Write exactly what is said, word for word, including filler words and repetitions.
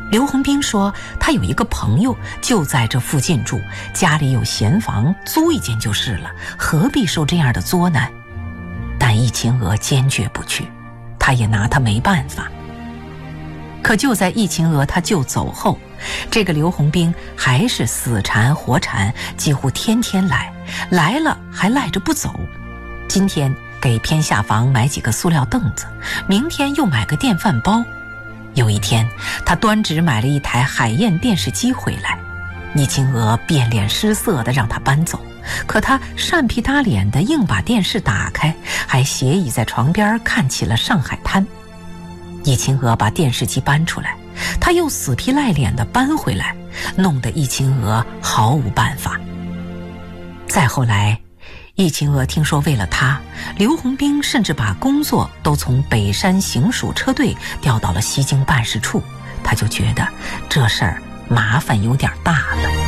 刘洪兵说他有一个朋友就在这附近住，家里有闲房，租一间就是了，何必受这样的作难？但易秦娥坚决不去，他也拿他没办法。可就在易秦娥他舅走后，这个刘洪兵还是死缠活缠，几乎天天来，来了还赖着不走。今天给偏下房买几个塑料凳子，明天又买个电饭煲。有一天他端直买了一台海燕电视机回来，易秦娥变脸失色地让他搬走，可他善皮搭脸的硬把电视打开，还斜倚在床边看起了上海滩。易秦娥把电视机搬出来，他又死皮赖脸地搬回来，弄得易秦娥毫无办法。再后来易秦娥听说为了他，刘洪兵甚至把工作都从北山行署车队调到了西京办事处，他就觉得这事儿麻烦有点大了。